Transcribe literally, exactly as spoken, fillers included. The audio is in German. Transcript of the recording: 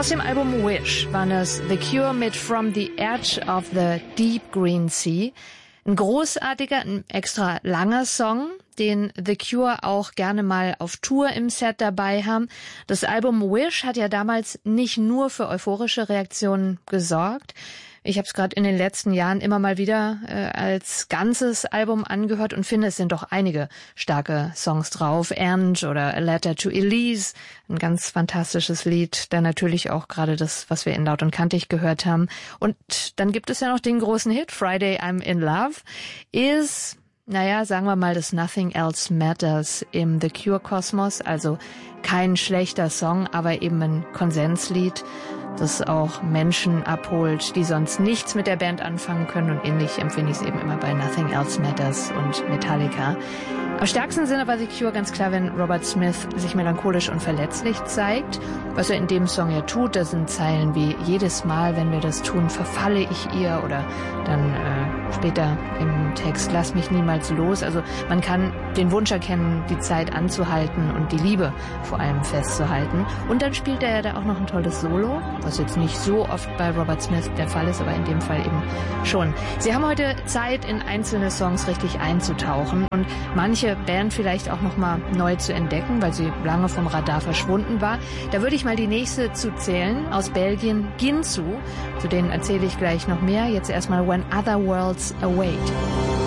Aus dem Album Wish waren es The Cure mit From the Edge of the Deep Green Sea. Ein großartiger, ein extra langer Song, den The Cure auch gerne mal auf Tour im Set dabei haben. Das Album Wish hat ja damals nicht nur für euphorische Reaktionen gesorgt. Ich habe es gerade in den letzten Jahren immer mal wieder äh, als ganzes Album angehört und finde, es sind doch einige starke Songs drauf. End oder A Letter to Elise, ein ganz fantastisches Lied. Dann natürlich auch gerade das, was wir in Laut und Kantig gehört haben. Und dann gibt es ja noch den großen Hit, Friday I'm in Love, ist, naja, sagen wir mal, das Nothing Else Matters im The Cure-Kosmos. Also kein schlechter Song, aber eben ein Konsenslied, das auch Menschen abholt, die sonst nichts mit der Band anfangen können. Und ähnlich empfinde ich es eben immer bei Nothing Else Matters und Metallica. Am stärksten sind aber The Cure ganz klar, wenn Robert Smith sich melancholisch und verletzlich zeigt. Was er in dem Song ja tut, das sind Zeilen wie jedes Mal, wenn wir das tun, verfalle ich ihr, oder dann äh, später im Text, lass mich niemals los. Also man kann den Wunsch erkennen, die Zeit anzuhalten und die Liebe vor allem festzuhalten. Und dann spielt er ja da auch noch ein tolles Solo, was jetzt nicht so oft bei Robert Smith der Fall ist, aber in dem Fall eben schon. Sie haben heute Zeit, in einzelne Songs richtig einzutauchen und manche Band vielleicht auch nochmal neu zu entdecken, weil sie lange vom Radar verschwunden war. Da würde ich mal die nächste zu zählen, aus Belgien, Ginsu. Zu denen erzähle ich gleich noch mehr. Jetzt erstmal When Other Worlds Await.